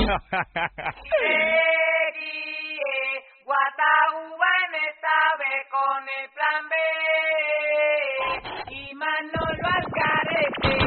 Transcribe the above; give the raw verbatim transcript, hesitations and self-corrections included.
Guataúba en esta vez con el plan B.